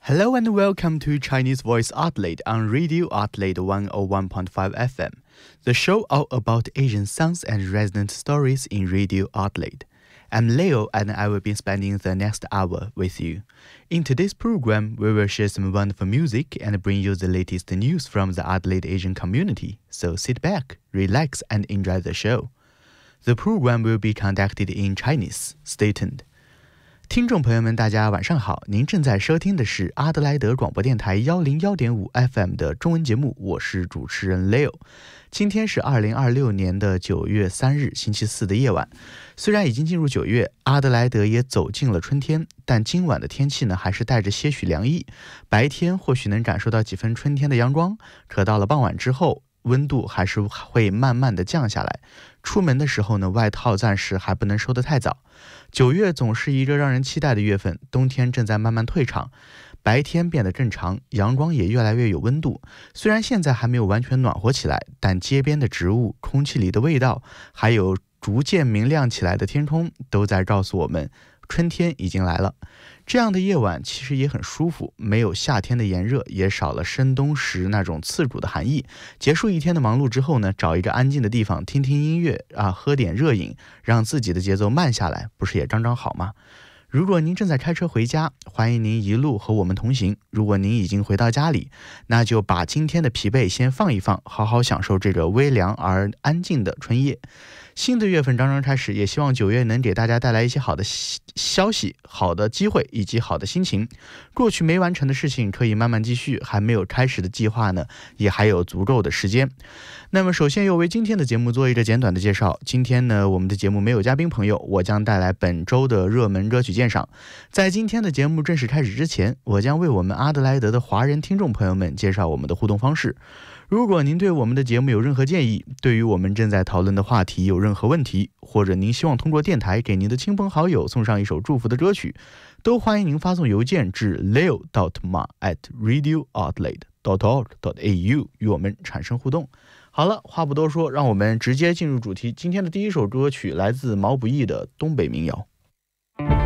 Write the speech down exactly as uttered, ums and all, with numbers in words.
Hello and welcome to Chinese Voice Adelaide on Radio Adelaide one oh one point five F M, the show all about Asian sounds and resonant stories in Radio Adelaide. I'm Leo and I will be spending the next hour with you. In today's program, we will share some wonderful music and bring you the latest news from the Adelaide Asian community. So sit back, relax and enjoy the show. The program will be conducted in Chinese. Stay tuned. 听众朋友们大家晚上好，您正在收听的是阿德莱德广播电台一零一点五 F M 的中文节目，我是主持人 Leo。 今天是二零二六年的九月三日星期四的夜晚，虽然已经进入九月，阿德莱德也走进了春天，但今晚的天气呢还是带着些许凉意，白天或许能感受到几分春天的阳光，可到了傍晚之后，温度还是会慢慢的降下来，出门的时候呢，外套暂时还不能收得太早。九月总是一个让人期待的月份，冬天正在慢慢退场，白天变得正常，阳光也越来越有温度。虽然现在还没有完全暖和起来，但街边的植物、空气里的味道，还有逐渐明亮起来的天空，都在告诉我们春天已经来了。这样的夜晚其实也很舒服，没有夏天的炎热，也少了深冬时那种刺骨的寒意。结束一天的忙碌之后呢，找一个安静的地方听听音乐啊，喝点热饮，让自己的节奏慢下来，不是也刚刚好吗？如果您正在开车回家，欢迎您一路和我们同行。如果您已经回到家里，那就把今天的疲惫先放一放，好好享受这个微凉而安静的春夜。新的月份刚刚开始，也希望九月能给大家带来一些好的消息、好的机会以及好的心情。过去没完成的事情可以慢慢继续，还没有开始的计划呢，也还有足够的时间。那么首先又为今天的节目做一个简短的介绍。今天呢，我们的节目没有嘉宾朋友，我将带来本周的热门歌曲鉴赏。在今天的节目正式开始之前，我将为我们阿德莱德的华人听众朋友们介绍我们的互动方式。如果您对我们的节目有任何建议，对于我们正在讨论的话题有任何问题，或者您希望通过电台给您的亲朋好友送上一首祝福的歌曲，都欢迎您发送邮件至 leo dot ma at radio adelaide dot org dot a u 与我们产生互动。好了，话不多说，让我们直接进入主题。今天的第一首歌曲来自毛不易的东北民谣。